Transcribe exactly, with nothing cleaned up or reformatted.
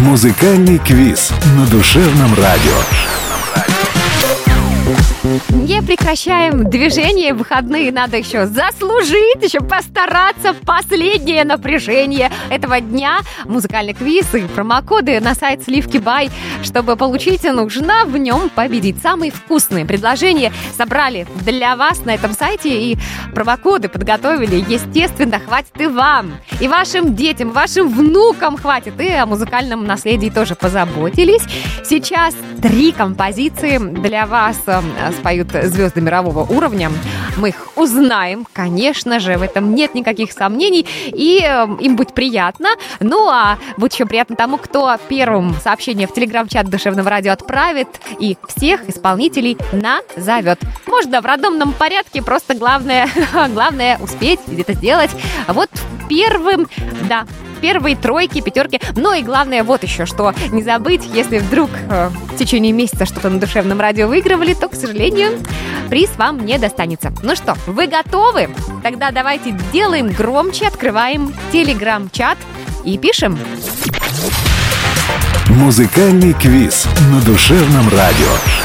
Музыкальный квиз на Душевном радио. Не прекращаем движение, выходные надо еще заслужить, еще постараться. Последнее напряжение этого дня. Музыкальный квиз и промокоды на сайт Сливки Бай. Чтобы получить, нужно в нем победить. Самые вкусные предложения собрали для вас на этом сайте. И промокоды подготовили. Естественно, хватит и вам, и вашим детям, вашим внукам хватит. И о музыкальном наследии тоже позаботились. Сейчас три композиции для вас споют звезды мирового уровня. Мы их узнаем, конечно же, в этом нет никаких сомнений, и э, им будет приятно. Ну, а будет еще приятно тому, кто первым сообщение в телеграм-чат Душевного радио отправит и всех исполнителей назовет. Можно в рандомном порядке, просто главное, главное успеть это сделать. Вот первым, да, первые тройки, пятерки. Ну и главное, вот еще что. Не забыть, если вдруг э, в течение месяца что-то на Душевном радио выигрывали, то, к сожалению, приз вам не достанется. Ну что, вы готовы? Тогда давайте делаем громче, открываем телеграм-чат и пишем. Музыкальный квиз на Душевном радио.